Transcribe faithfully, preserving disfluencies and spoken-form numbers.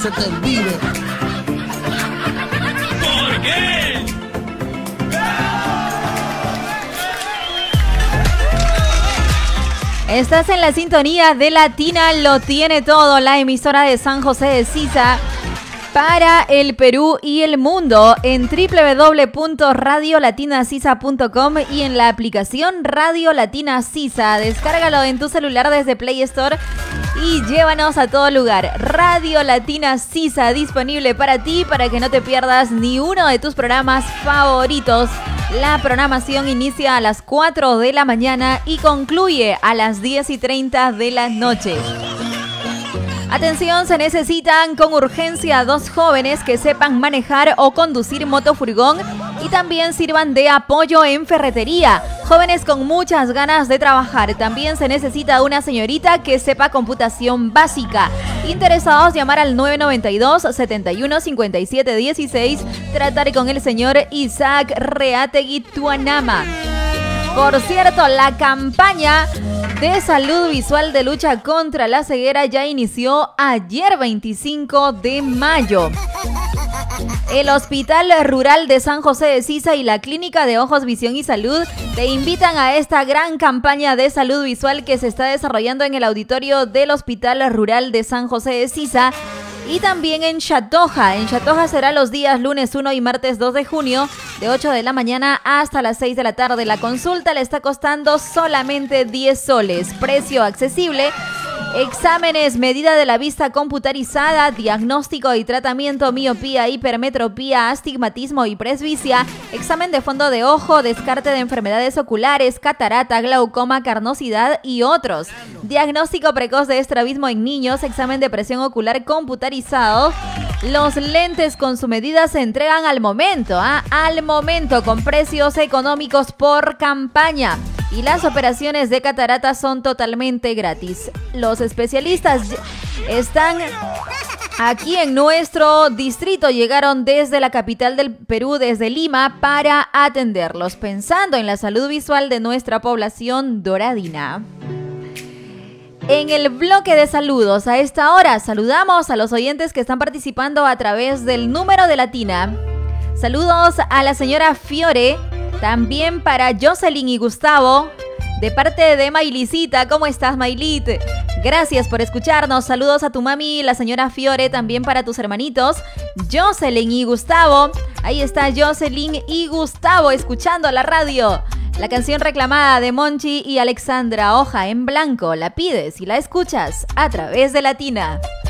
se te olvide. ¿Por qué? Estás en la sintonía de Latina Lo Tiene Todo, la emisora de San José de Sisa para el Perú y el mundo en doble u doble u doble u punto radio latina sisa punto com y en la aplicación Radio Latina Sisa. Descárgalo en tu celular desde Play Store y llévanos a todo lugar. Radio Latina Sisa, disponible para ti, para que no te pierdas ni uno de tus programas favoritos. La programación inicia a las cuatro de la mañana y concluye a las diez y treinta de la noche. Atención, se necesitan con urgencia dos jóvenes que sepan manejar o conducir motofurgón y también sirvan de apoyo en ferretería. Jóvenes con muchas ganas de trabajar. También se necesita una señorita que sepa computación básica. Interesados, llamar al nueve nueve dos, setenta y uno, cincuenta y siete dieciséis. Tratar con el señor Isaac Reategui Tuanama. Por cierto, la campaña de salud visual de lucha contra la ceguera ya inició ayer veinticinco de mayo. El Hospital Rural de San José de Sisa y la Clínica de Ojos, Visión y Salud te invitan a esta gran campaña de salud visual que se está desarrollando en el auditorio del Hospital Rural de San José de Sisa y también en Chatoja. En Chatoja será los días lunes uno y martes dos de junio de ocho de la mañana hasta las seis de la tarde. La consulta le está costando solamente diez soles, precio accesible. Exámenes, medida de la vista computarizada, diagnóstico y tratamiento, miopía, hipermetropía, astigmatismo y presbicia, examen de fondo de ojo, descarte de enfermedades oculares, catarata, glaucoma, carnosidad y otros. Diagnóstico precoz de estrabismo en niños, examen de presión ocular computarizado. Los lentes con su medida se entregan al momento, ¿ah? Al momento, con precios económicos por campaña. Y las operaciones de catarata son totalmente gratis. Los especialistas están aquí en nuestro distrito. Llegaron desde la capital del Perú, desde Lima, para atenderlos, pensando en la salud visual de nuestra población doradina. En el bloque de saludos a esta hora, saludamos a los oyentes que están participando a través del número de Latina. Saludos a la señora Fiore, también para Jocelyn y Gustavo, de parte de Mailicita. ¿Cómo estás, Mailit? Gracias por escucharnos. Saludos a tu mami, la señora Fiore, también para tus hermanitos, Jocelyn y Gustavo. Ahí está Jocelyn y Gustavo escuchando la radio. La canción reclamada de Monchi y Alexandra, Hoja en Blanco, la pides y la escuchas a través de Latina.